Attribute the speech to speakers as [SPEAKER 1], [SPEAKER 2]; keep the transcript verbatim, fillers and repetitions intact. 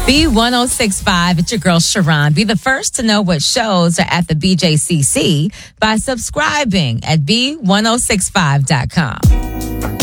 [SPEAKER 1] B one oh six point five, it's your girl Sharon. Be the first to know what shows are at the B J C C by subscribing at B one oh six five dot com.